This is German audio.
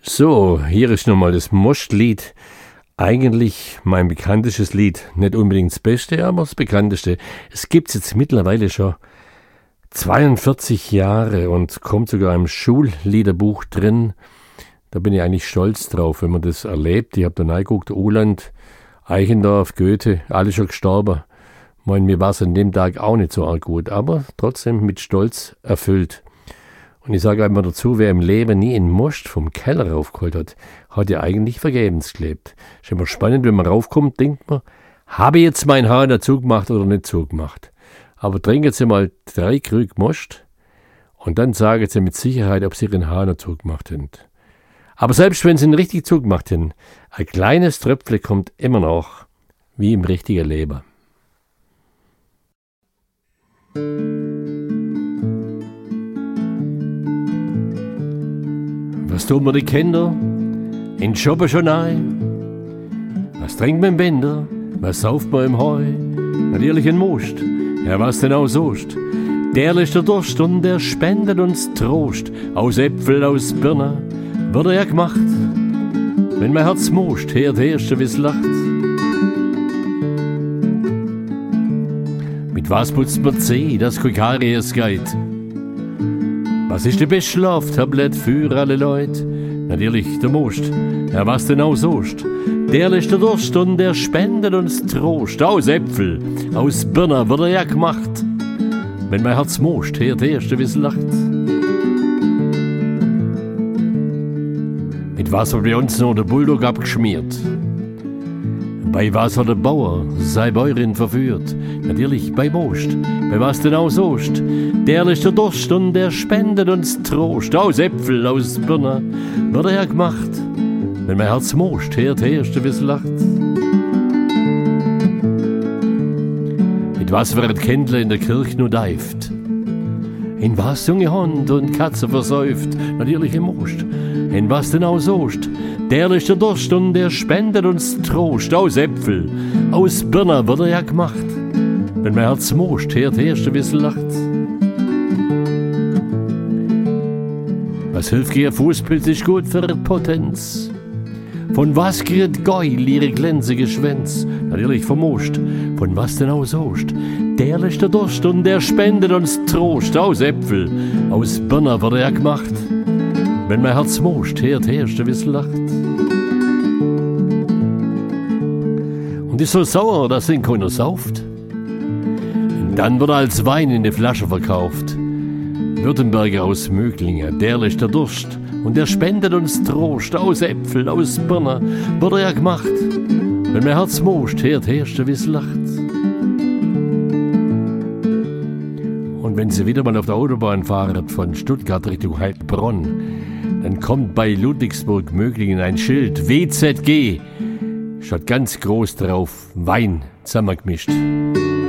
So, hier ist nochmal das Mostlied. Eigentlich mein bekanntestes Lied. Nicht unbedingt das Beste, aber das bekannteste. Es gibt es jetzt mittlerweile schon 42 Jahre und kommt sogar im Schulliederbuch drin. Da bin ich eigentlich stolz drauf, wenn man das erlebt. Ich habe da reingeguckt, Uhland, Eichendorff, Goethe, alle schon gestorben. Mir war es an dem Tag auch nicht so arg gut, aber trotzdem mit Stolz erfüllt. Und ich sage einmal dazu, wer im Leben nie einen Most vom Keller raufgeholt hat ja eigentlich vergebens gelebt. Ist immer spannend, wenn man raufkommt, denkt man, habe ich jetzt mein Haar dazu gemacht oder nicht zugemacht? Aber trinken Sie mal 3 Krug Most und dann sagen Sie mit Sicherheit, ob Sie Ihren Haar dazu gemacht haben. Aber selbst wenn Sie ihn richtig zugemacht haben, ein kleines Tröpfchen kommt immer noch, wie im richtigen Leben. Was tun wir die Kinder? In Shoppen schon ein. Was trinkt man im Winter? Was sauft man im Heu? Natürlich ein Most. Ja, was denn auch sost? Der lässt der Durst und der spendet uns Trost. Aus Äpfel, aus Birnen wird er ja gemacht. Wenn mein Herz most, hört erst, wie's lacht. Mit was putzt man Zeh, das Karies geht? Was ist die beste Schlaftablette für alle Leute? Natürlich der Most. Ja, was denn auch sost? Der lässt der Durst und der spendet uns Trost. Aus Äpfel, aus Birnen wird er ja gemacht. Wenn mein Herz most, hört erst, wie's lacht. Mit was hat bei uns noch der Bulldog abgeschmiert? Bei was hat der Bauer seine Bäuerin verführt? Natürlich bei Most. Bei was denn auch sost? Der lässt der Durst und der spendet uns Trost. Aus Äpfel, aus Birnen wird er ja gemacht. Wenn mein Herz most, hört erst, wie's lacht. Mit was wird Kindle in der Kirche nur deift? In was junge Hund und Katze versäuft? Natürlich im Most. In was denn auch sost? Der lässt der Durst und der spendet uns Trost. Aus Äpfel, aus Birnen wird er ja gemacht. Wenn mein Herz most, hört erst, wie's lacht. Was hilft ihr Fußpilz ist gut für die Potenz? Von was kriegt Geul ihre glänzige Schwänz? Natürlich vom Most. Von was denn auch sost? Der lässt der Durst und der spendet uns Trost. Aus Äpfel, aus Birnen wird er ja gemacht. Wenn mein Herz most, hört erst, wie's lacht. Und ist so sauer, dass ihn keiner sauft. Und dann wird er als Wein in die Flasche verkauft. Württemberger aus Möglingen, der lässt der Durst und der spendet uns Trost. Aus Äpfel, aus Birnen wird er ja gemacht. Wenn mein Herz most, hört erst, wie's lacht. Und wenn Sie wieder mal auf der Autobahn fahren von Stuttgart Richtung Heilbronn, dann kommt bei Ludwigsburg-Möglingen ein Schild WZG. Statt ganz groß drauf Wein zusammengemischt.